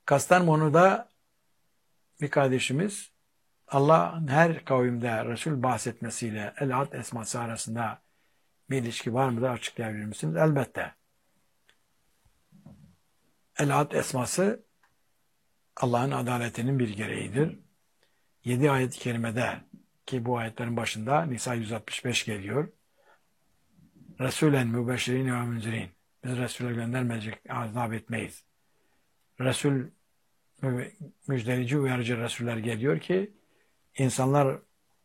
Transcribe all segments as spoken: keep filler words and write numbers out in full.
Kastamonu'da bir kardeşimiz Allah'ın her kavimde Resul bahsetmesiyle El-Ahad esması arasında bir ilişki var mıdır açıklayabilir misiniz? Elbette. El-Ahad esması Allah'ın adaletinin bir gereğidir. Yedi ayet-i kerimede ki bu ayetlerin başında Nisa yüz altmış beş geliyor. Resulen mübeşşirin ve münzirin. Biz Resul'e göndermeyecek, azap etmeyiz. Resul müjdeleyici, uyarıcı Resuller geliyor ki insanlar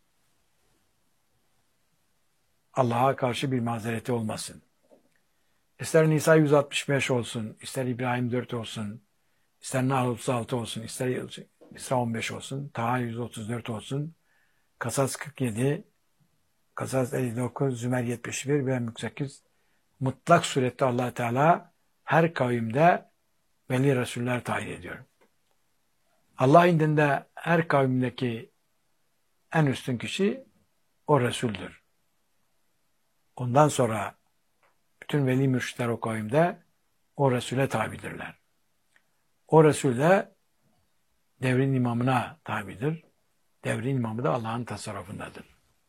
Allah'a karşı bir mazereti olmasın. İster Nisa yüz altmış beş olsun, ister İbrahim dört olsun, ister Nahl otuz altı olsun, ister İsra on beş olsun, Taha yüz otuz dört olsun, Kasas kırk yedi, Kasas elli dokuz, Zümer yetmiş bir ve Mülk sekiz. Mutlak surette Allah Teala her kavimde veli Resuller tayin ediyor. Allah indinde her kavimdeki en üstün kişi o Resul'dür. Ondan sonra bütün veli mürşitler o kavimde o Resul'e tabidirler. O Resul de devrin imamına tabidir. Devrin imamı da Allah'ın tasarrufundadır.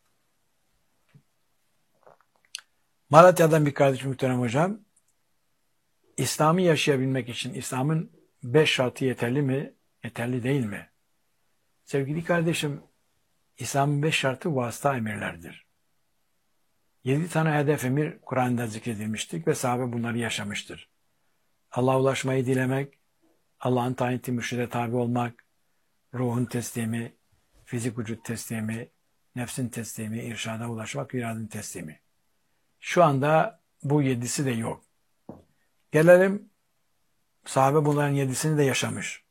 Malatya'dan bir kardeşim muhterem hocam, İslam'ı yaşayabilmek için İslam'ın beş şartı yeterli mi, yeterli değil mi? Sevgili kardeşim, İslam'ın beş şartı vasıta emirlerdir. Yedi tane hedef emir Kur'an'da zikredilmiştir ve sahabe bunları yaşamıştır. Allah'a ulaşmayı dilemek, Allah'ın tayin ettiği mürşide tabi olmak, ruhun teslimi, fizik vücut teslimi, nefsin teslimi, irşada ulaşmak, iradenin teslimi. Şu anda bu yedisi de yok. Gelelim, sahabe bunların yedisini de yaşamış.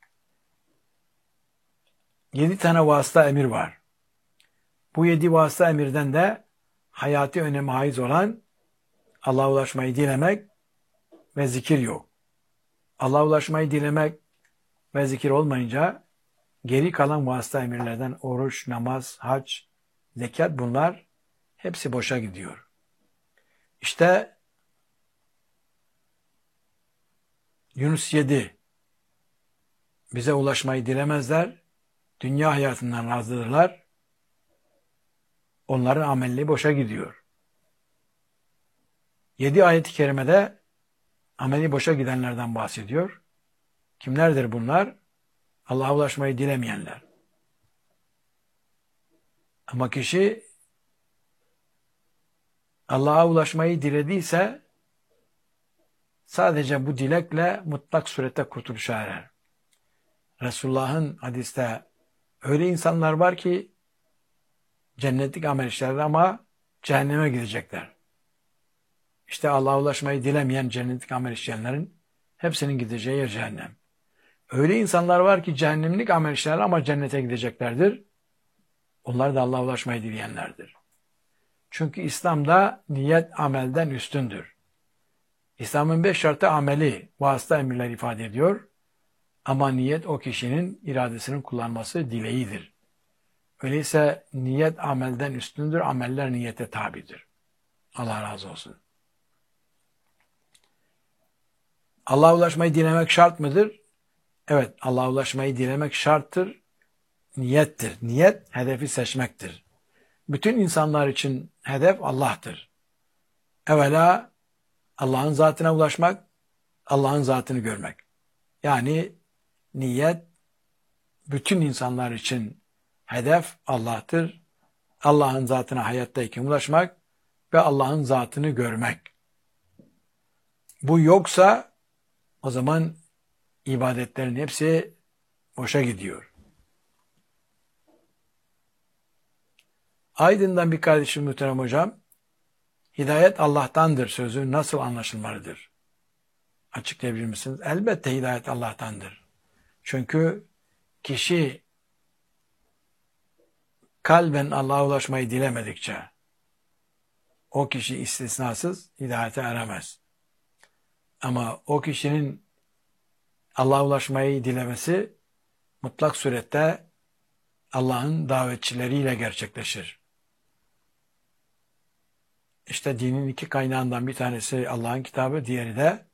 Yedi tane vasıta emir var. Bu yedi vasıta emirden de hayati öneme haiz olan Allah'a ulaşmayı dilemek ve zikir yok. Allah'a ulaşmayı dilemek ve zikir olmayınca geri kalan vasıta emirlerden oruç, namaz, hac, zekat bunlar hepsi boşa gidiyor. İşte Yunus yedi bize ulaşmayı dilemezler, dünya hayatından razıdırlar, onların amelliği boşa gidiyor. Yedi ayet-i kerimede ameli boşa gidenlerden bahsediyor. Kimlerdir bunlar? Allah'a ulaşmayı dilemeyenler. Ama kişi Allah'a ulaşmayı dilediyse sadece bu dilekle mutlak surette kurtuluşa erer. Resulullah'ın hadiste öyle insanlar var ki cennetlik amel işlerler ama cehenneme gidecekler. İşte Allah'a ulaşmayı dilemeyen cennetlik amel işleyenlerin hepsinin gideceği yer cehennem. Öyle insanlar var ki cehennemlik amel işlerler ama cennete gideceklerdir. Onlar da Allah'a ulaşmayı dileyenlerdir. Çünkü İslam'da niyet amelden üstündür. İslam'ın beş şartı ameli, vasıta emirler ifade ediyor. Ama niyet o kişinin iradesinin kullanması dileğidir. Öyleyse niyet amelden üstündür, ameller niyete tabidir. Allah razı olsun. Allah'a ulaşmayı dilemek şart mıdır? Evet, Allah'a ulaşmayı dilemek şarttır, niyettir. Niyet, hedefi seçmektir. Bütün insanlar için hedef Allah'tır. Evvela Allah'ın zatına ulaşmak, Allah'ın zatını görmek. Yani niyet, bütün insanlar için hedef Allah'tır. Allah'ın zatına hayattayken ulaşmak ve Allah'ın zatını görmek. Bu yoksa o zaman ibadetlerin hepsi boşa gidiyor. Aydın'dan bir kardeşim muhterem hocam, hidayet Allah'tandır sözü nasıl anlaşılmalıdır? Açıklayabilir misiniz? Elbette hidayet Allah'tandır. Çünkü kişi kalben Allah'a ulaşmayı dilemedikçe o kişi istisnasız hidayete eremez. Ama o kişinin Allah'a ulaşmayı dilemesi mutlak surette Allah'ın davetçileriyle gerçekleşir. İşte dinin iki kaynağından bir tanesi Allah'ın kitabı, diğeri de